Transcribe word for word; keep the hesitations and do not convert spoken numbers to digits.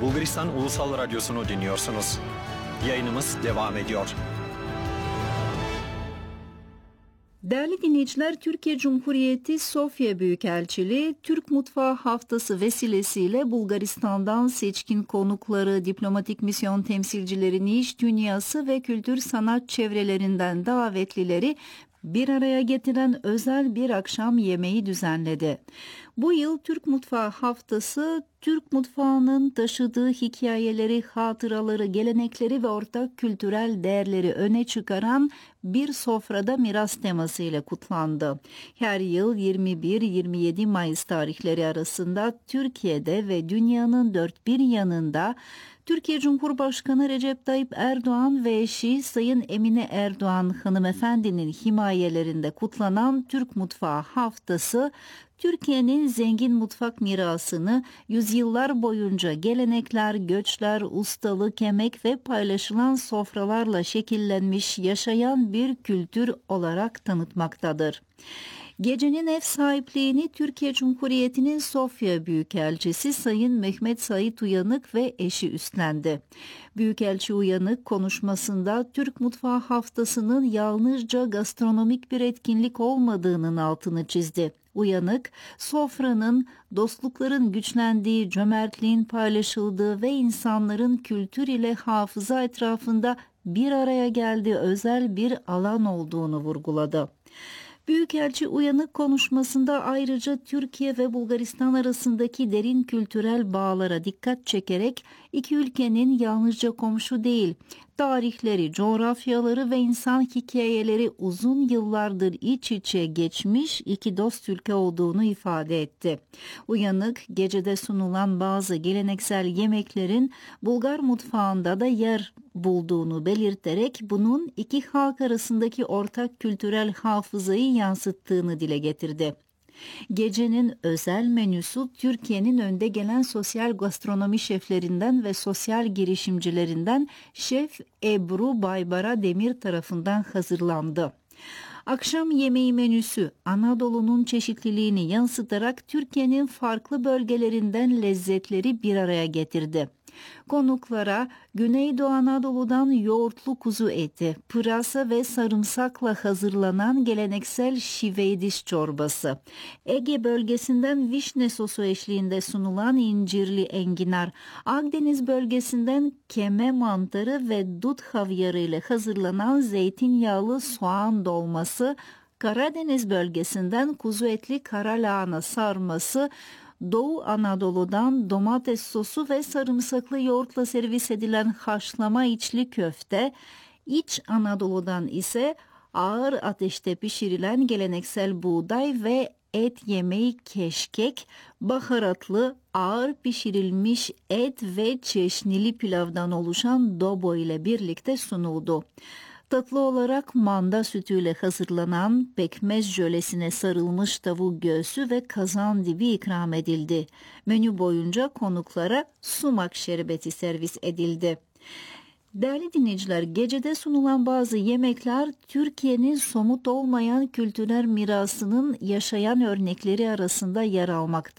Bulgaristan Ulusal Radyosu'nu dinliyorsunuz. Yayınımız devam ediyor. Değerli dinleyiciler, Türkiye Cumhuriyeti Sofya Büyükelçiliği, Türk Mutfağı Haftası vesilesiyle Bulgaristan'dan seçkin konukları, diplomatik misyon temsilcilerini, iş dünyası ve kültür sanat çevrelerinden davetlileri bir araya getiren özel bir akşam yemeği düzenledi. Bu yıl Türk Mutfağı Haftası, Türk mutfağının taşıdığı hikayeleri, hatıraları, gelenekleri ve ortak kültürel değerleri öne çıkaran bir sofrada miras temasıyla kutlandı. Her yıl yirmi bir yirmi yedi Mayıs tarihleri arasında Türkiye'de ve dünyanın dört bir yanında Türkiye Cumhurbaşkanı Recep Tayyip Erdoğan ve eşi Sayın Emine Erdoğan hanımefendinin himayelerinde kutlanan Türk Mutfağı Haftası, Türkiye'nin zengin mutfak mirasını yüzyıllar boyunca gelenekler, göçler, ustalık, emek ve paylaşılan sofralarla şekillenmiş yaşayan bir kültür olarak tanıtmaktadır. Gecenin ev sahipliğini Türkiye Cumhuriyeti'nin Sofya Büyükelçisi Sayın Mehmet Sait Uyanık ve eşi üstlendi. Büyükelçi Uyanık konuşmasında Türk Mutfağı Haftası'nın yalnızca gastronomik bir etkinlik olmadığının altını çizdi. Uyanık, sofranın, dostlukların güçlendiği, cömertliğin paylaşıldığı ve insanların kültür ile hafıza etrafında bir araya geldiği özel bir alan olduğunu vurguladı. Büyükelçi Uyanık konuşmasında ayrıca Türkiye ve Bulgaristan arasındaki derin kültürel bağlara dikkat çekerek iki ülkenin yalnızca komşu değil, tarihleri, coğrafyaları ve insan hikayeleri uzun yıllardır iç içe geçmiş iki dost ülke olduğunu ifade etti. Uyanık, gecede sunulan bazı geleneksel yemeklerin Bulgar mutfağında da yer bulduğunu belirterek bunun iki halk arasındaki ortak kültürel hafızayı yansıttığını dile getirdi. Gecenin özel menüsü Türkiye'nin önde gelen sosyal gastronomi şeflerinden ve sosyal girişimcilerinden Şef Ebru Baybara Demir tarafından hazırlandı. Akşam yemeği menüsü Anadolu'nun çeşitliliğini yansıtarak Türkiye'nin farklı bölgelerinden lezzetleri bir araya getirdi. Konuklara Güneydoğu Anadolu'dan yoğurtlu kuzu eti, pırasa ve sarımsakla hazırlanan geleneksel şiveydiş çorbası, Ege bölgesinden vişne sosu eşliğinde sunulan incirli enginar, Akdeniz bölgesinden keme mantarı ve dut havyarı ile hazırlanan zeytinyağlı soğan dolması, Karadeniz bölgesinden kuzu etli karalahana sarması, Doğu Anadolu'dan domates sosu ve sarımsaklı yoğurtla servis edilen haşlama içli köfte, İç Anadolu'dan ise ağır ateşte pişirilen geleneksel buğday ve et yemeği keşkek, baharatlı ağır pişirilmiş et ve çeşnili pilavdan oluşan dobo ile birlikte sunuldu. Tatlı olarak manda sütüyle hazırlanan pekmez jölesine sarılmış tavuk göğsü ve kazan dibi ikram edildi. Menü boyunca konuklara sumak şerbeti servis edildi. Değerli dinleyiciler, gecede sunulan bazı yemekler Türkiye'nin somut olmayan kültürel mirasının yaşayan örnekleri arasında yer almakta.